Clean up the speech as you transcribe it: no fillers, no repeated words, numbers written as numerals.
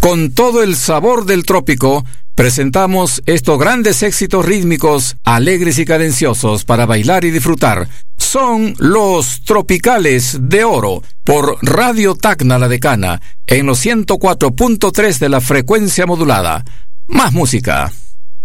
Con todo el sabor del trópico, presentamos estos grandes éxitos rítmicos, alegres y cadenciosos para bailar y disfrutar. Son los Tropicales de Oro, por Radio Tacna La Decana, en los 104.3 de la frecuencia modulada. Más música.